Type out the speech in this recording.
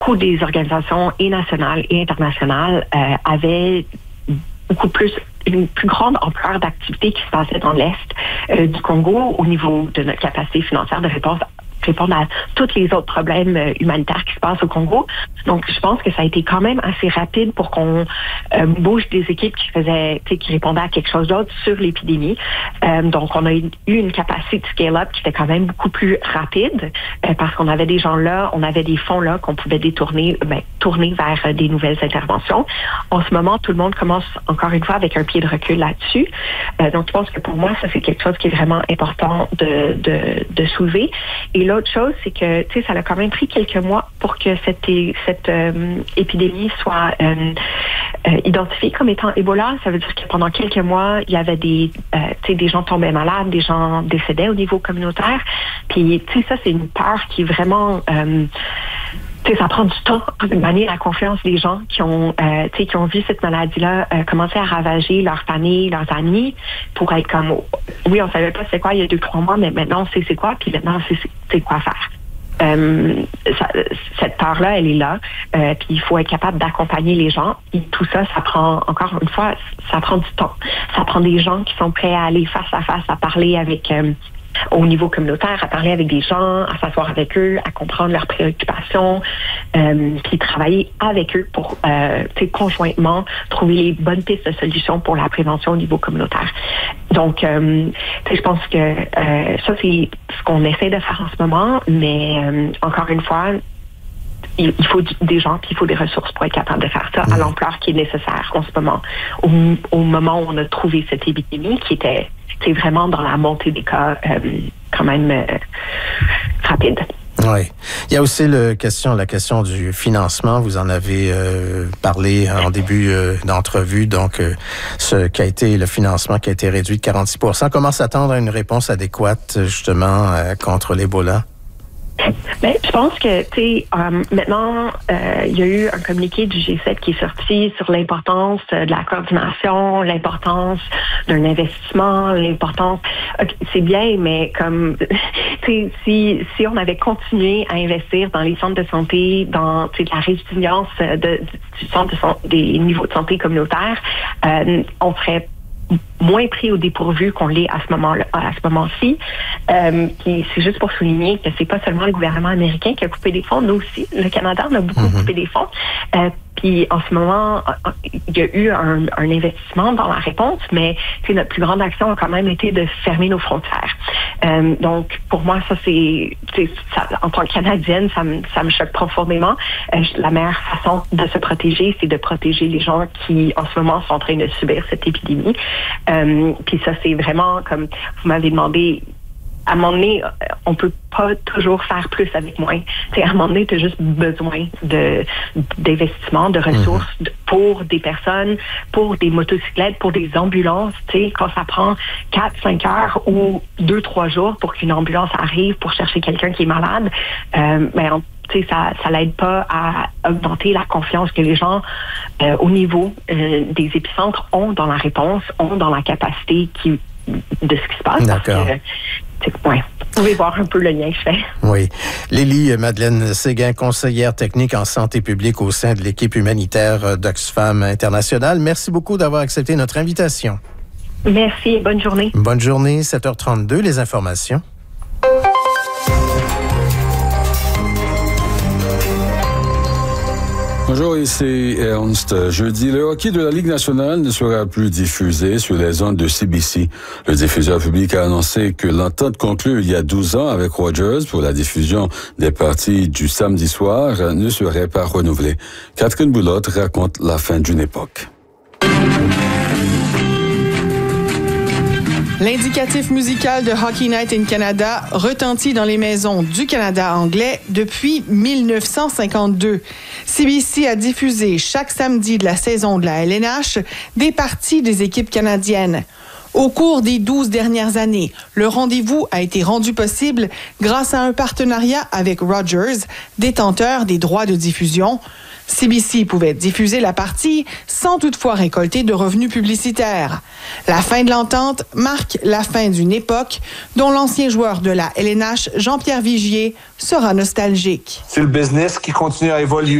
beaucoup des organisations et nationales et internationales avaient une plus grande ampleur d'activités qui se passaient dans l'Est du Congo au niveau de notre capacité financière de répondre à tous les autres problèmes humanitaires qui se passent au Congo. Donc, je pense que ça a été quand même assez rapide pour qu'on bouge des équipes qui répondaient à quelque chose d'autre sur l'épidémie. Donc, on a eu une capacité de scale-up qui était quand même beaucoup plus rapide parce qu'on avait des gens là, on avait des fonds là qu'on pouvait tourner vers des nouvelles interventions. En ce moment, tout le monde commence encore une fois avec un pied de recul là-dessus. Donc, je pense que pour moi, ça, c'est quelque chose qui est vraiment important de soulever. Et l'autre chose, c'est que, ça a quand même pris quelques mois pour que cette épidémie soit identifiée comme étant Ebola. Ça veut dire que pendant quelques mois, il y avait des gens tombaient malades, des gens décédaient au niveau communautaire. Puis, ça, c'est une peur qui est vraiment... ça prend du temps de gagner la confiance des gens qui ont vu cette maladie-là commencer à ravager leur famille, leurs amis, pour être comme, oui, on savait pas c'est quoi il y a 2-3 mois, mais maintenant on sait c'est quoi, puis maintenant c'est quoi faire. Cette peur-là, elle est là, puis il faut être capable d'accompagner les gens. Et tout ça, ça prend, encore une fois, ça prend du temps. Ça prend des gens qui sont prêts à aller face à face, à parler avec... au niveau communautaire, à parler avec des gens, à s'asseoir avec eux, à comprendre leurs préoccupations, puis travailler avec eux pour conjointement trouver les bonnes pistes de solutions pour la prévention au niveau communautaire. Donc, je pense que ça, c'est ce qu'on essaie de faire en ce moment, mais encore une fois, il faut des gens, puis il faut des ressources pour être capable de faire ça à l'ampleur qui est nécessaire en ce moment. Au moment où on a trouvé cette épidémie qui était vraiment dans la montée des cas quand même rapide. Oui. Il y a aussi la question du financement. Vous en avez parlé en début d'entrevue. Donc, ce qui a été le financement qui a été réduit de 46%. Comment s'attendre à une réponse adéquate, justement, contre l'Ebola? Ben, je pense que, maintenant, il y a eu un communiqué du G7 qui est sorti sur l'importance de la coordination, l'importance d'un investissement, l'importance... c'est bien, mais comme, si on avait continué à investir dans les centres de santé, dans la résilience du centre des niveaux de santé communautaires, on serait moins pris au dépourvu qu'on l'est à ce moment-ci. Puis c'est juste pour souligner que c'est pas seulement le gouvernement américain qui a coupé des fonds, nous aussi, le Canada, on a beaucoup coupé des fonds. Puis en ce moment, il y a eu un investissement dans la réponse, mais notre plus grande action a quand même été de fermer nos frontières. Donc pour moi, ça en tant que Canadienne, ça me choque profondément. La meilleure façon de se protéger, c'est de protéger les gens qui en ce moment sont en train de subir cette épidémie. Puis ça, c'est vraiment comme vous m'avez demandé. À un moment donné, on peut pas toujours faire plus avec moins. À un moment donné, tu as juste besoin d'investissement, de ressources pour des personnes, pour des motocyclettes, pour des ambulances. Quand ça prend 4-5 heures ou 2-3 jours pour qu'une ambulance arrive pour chercher quelqu'un qui est malade, ça l'aide pas à augmenter la confiance que les gens au niveau des épicentres ont dans la réponse, ont dans la capacité de ce qui se passe. D'accord. Vous pouvez voir un peu le lien que je fais. Oui. Lily Madeleine Séguin, conseillère technique en santé publique au sein de l'équipe humanitaire d'Oxfam International. Merci beaucoup d'avoir accepté notre invitation. Merci. Bonne journée. Bonne journée. 7h32, les informations. Bonjour, ici Ernst. Jeudi, le hockey de la Ligue nationale ne sera plus diffusé sur les ondes de CBC. Le diffuseur public a annoncé que l'entente conclue il y a 12 ans avec Rogers pour la diffusion des parties du samedi soir ne serait pas renouvelée. Catherine Boulotte raconte la fin d'une époque. L'indicatif musical de Hockey Night in Canada retentit dans les maisons du Canada anglais depuis 1952. CBC a diffusé chaque samedi de la saison de la LNH des parties des équipes canadiennes. Au cours des 12 dernières années, le rendez-vous a été rendu possible grâce à un partenariat avec Rogers, détenteur des droits de diffusion. CBC pouvait diffuser la partie sans toutefois récolter de revenus publicitaires. La fin de l'entente marque la fin d'une époque dont l'ancien joueur de la LNH, Jean-Pierre Vigier, sera nostalgique. C'est le business qui continue à évoluer.